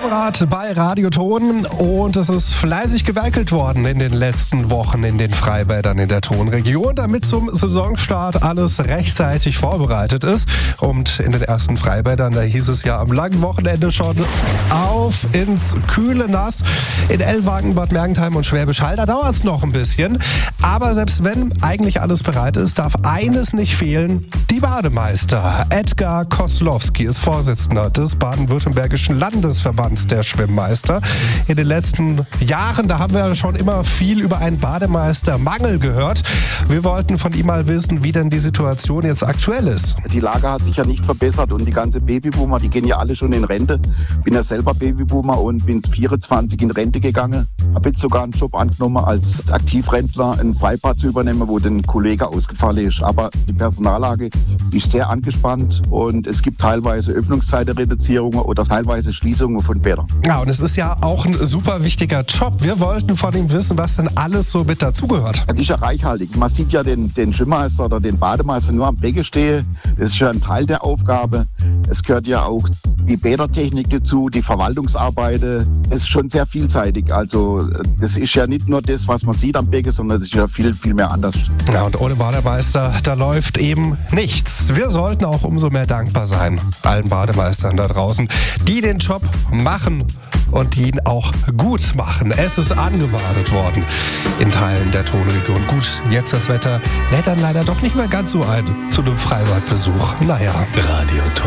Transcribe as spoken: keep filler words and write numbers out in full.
Vorrat bei Radioton und es ist fleißig gewerkelt worden in den letzten Wochen in den Freibädern in der Tonregion, damit zum Saisonstart alles rechtzeitig vorbereitet ist. Und in den ersten Freibädern, da hieß es ja am langen Wochenende schon auf ins kühle Nass. In Ellwangen, Bad Mergentheim und Schwäbisch Hall, da dauert es noch ein bisschen. Aber selbst wenn eigentlich alles bereit ist, darf eines nicht fehlen: die Bademeister. Edgar Koslowski ist Vorsitzender des Baden-Württembergischen Landesverbands der Schwimmmeister. In den letzten Jahren, da haben wir schon immer viel über einen Bademeistermangel gehört. Wir wollten von ihm mal wissen, wie denn die Situation jetzt aktuell ist. Die Lage hat sich ja nicht verbessert und die ganze Babyboomer, die gehen ja alle schon in Rente. Bin ja selber Babyboomer und bin vierundzwanzig in Rente gegangen. Habe jetzt sogar einen Job angenommen, als Aktivrentner ein Freibad zu übernehmen, wo ein Kollege ausgefallen ist. Aber die Personallage ist sehr angespannt und es gibt teilweise Öffnungszeitenreduzierungen oder teilweise Schließungen von Bädern. Ja, und es ist ja auch ein super wichtiger Job. Wir wollten von ihm wissen, was denn alles so mit dazugehört. Das ist ja reichhaltig. Man sieht ja den, den Schwimmmeister oder den Bademeister nur am Becken stehen. Das ist ja ein Teil der Aufgabe. Es gehört ja auch die Bädertechnik dazu, die Verwaltungsarbeiten. Es ist schon sehr vielseitig. Also das ist ja nicht nur das, was man sieht am Becken, sondern es ist ja viel, viel mehr anders. Ja, und ohne Bademeister, da läuft eben nichts. Wir sollten auch umso mehr dankbar sein allen Bademeistern da draußen, die den Job machen und die ihn auch gut machen. Es ist angebadet worden in Teilen der Tonregion. Gut, jetzt das Wetter lädt dann leider doch nicht mehr ganz so ein zu einem Freibadbesuch. Naja. Radio Ton.